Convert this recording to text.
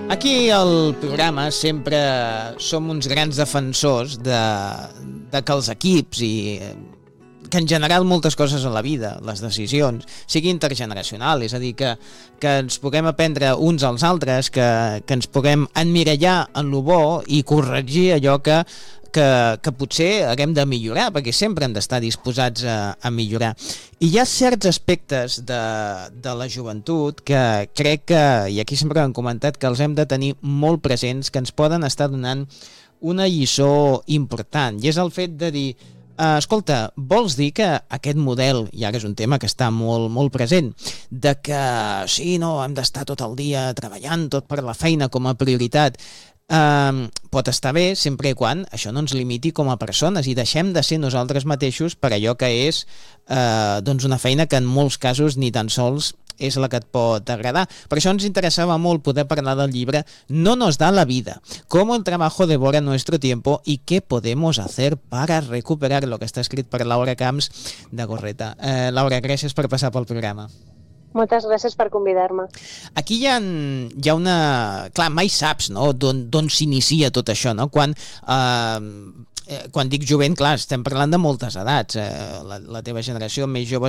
Aquí al programa sempre som uns grans defensors de que els equips i que en general moltes coses a la vida, les decisions, sigui intergeneracional, és a dir, que ens puguem aprendre uns als altres, que ens puguem emmirallar en lo bo i corregir allò que potser haguem de millorar, perquè sempre hem d'estar disposats a millorar. I hi ha certs aspectes de la joventut que crec que, i aquí sempre hem comentat, que els hem de tenir molt presents, que ens poden estar donant una lliçó important, i és el fet de dir, escolta, vols dir que aquest model, i ara és un tema que està molt, molt present, de que sí, no, hem d'estar tot el dia treballant, tot per la feina com a prioritat, pot estar bé sempre i quan això no ens limiti com a persones i deixem de ser nosaltres mateixos per allò que és doncs una feina que en molts casos ni tan sols és la que et pot agradar. Per això ens interessava molt poder parlar del llibre No nos da la vida, cómo el trabajo devora nuestro tiempo y qué podemos hacer para recuperarlo, que està escrit per Laura Camps de Gorreta. Laura, gràcies per passar pel programa. Moltes gràcies per convidar-me. Aquí hi ha una... Clar, mai saps, no?, d'on s'inicia tot això, no? Quan dic jovent, clar, estem parlant de moltes edats. La teva generació més jove